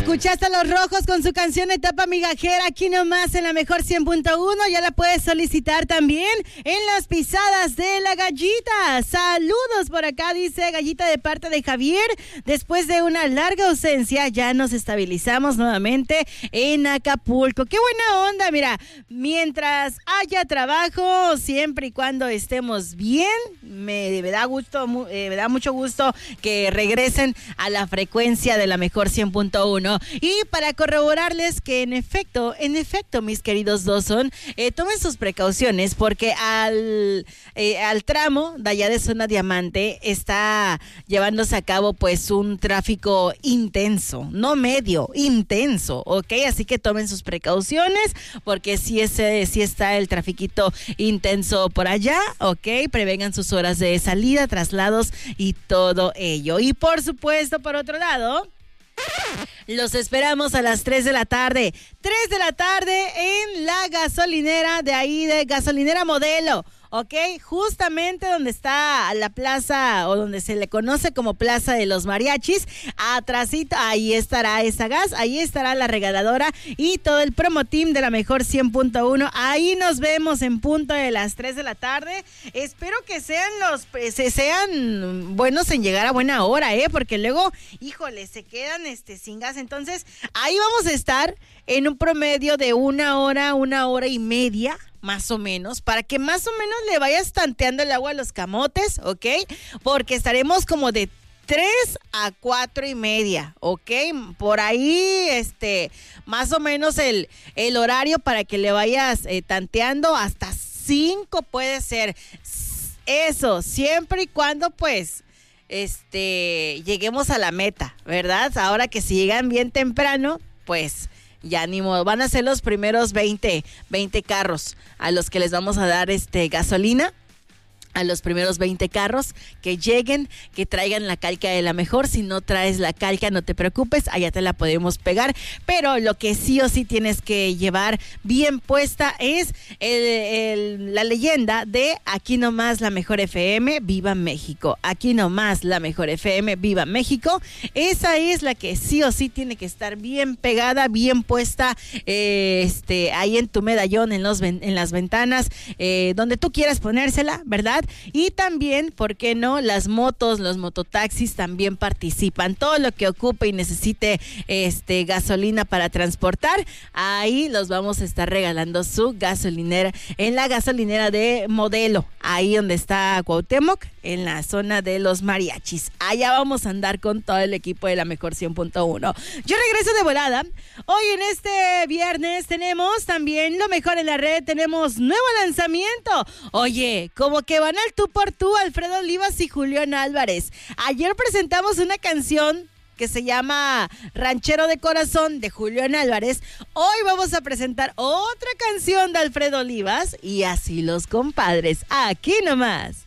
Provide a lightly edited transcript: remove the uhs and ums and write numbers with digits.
Escuchaste a Los Rojos con su canción Etapa Migajera, aquí nomás en la mejor 100.1. Ya la puedes solicitar también en las pisadas de la Gallita. Saludos por acá, dice Gallita, de parte de Javier. Después de una larga ausencia, ya nos estabilizamos nuevamente en Acapulco. ¡Qué buena onda! Mira, mientras haya trabajo, siempre y cuando estemos bien, me da mucho gusto que regresen a la frecuencia de la mejor 100.1. Y para corroborarles que en efecto, mis queridos Dawson, tomen sus precauciones porque al tramo de allá de Zona Diamante está llevándose a cabo pues un tráfico intenso, no medio, intenso, ¿ok? Así que tomen sus precauciones porque sí está el trafiquito intenso por allá, ¿ok? Prevengan sus horas de salida, traslados y todo ello. Y por supuesto, por otro lado, los esperamos a las 3 de la tarde. 3 de la tarde en la gasolinera de ahí, de Gasolinera Modelo. ¿Ok? Justamente donde está la plaza, o donde se le conoce como Plaza de los Mariachis, atrásito, ahí estará esa gas, ahí estará la regaladora y todo el promo team de la mejor 100.1. Ahí nos vemos en punto de las 3 de la tarde. Espero que sean buenos en llegar a buena hora, porque luego, híjole, se quedan sin gas. Entonces, ahí vamos a estar en un promedio de una hora y media, más o menos, para que más o menos le vayas tanteando el agua a los camotes, ¿ok? Porque estaremos como de 3 a 4:30, ¿ok? Por ahí, más o menos el horario para que le vayas tanteando hasta 5 puede ser. Eso, siempre y cuando, pues, lleguemos a la meta, ¿verdad? Ahora que si llegan bien temprano, pues ya ni modo, van a ser los primeros 20 carros a los que les vamos a dar gasolina. A los primeros 20 carros que lleguen, que traigan la calca de la mejor. Si no traes la calca, no te preocupes, allá te la podemos pegar. Pero lo que sí o sí tienes que llevar bien puesta es la leyenda de aquí nomás la mejor FM, viva México. Aquí nomás la mejor FM, viva México. Esa es la que sí o sí tiene que estar bien pegada, bien puesta, ahí en tu medallón, en las ventanas, donde tú quieras ponérsela, ¿verdad? Y también, ¿por qué no? Las motos, los mototaxis también participan. Todo lo que ocupe y necesite gasolina para transportar, ahí los vamos a estar regalando su gasolinera, en la gasolinera de Modelo, ahí donde está Cuauhtémoc, en la zona de los mariachis. Allá vamos a andar con todo el equipo de la mejor 100.1. Yo regreso de volada. Hoy en este viernes tenemos también lo mejor en la red, tenemos nuevo lanzamiento. Oye, como que van al tú por tú Alfredo Olivas y Julián Álvarez. Ayer presentamos una canción que se llama Ranchero de Corazón de Julián Álvarez. Hoy vamos a presentar otra canción de Alfredo Olivas y así los compadres, aquí nomás.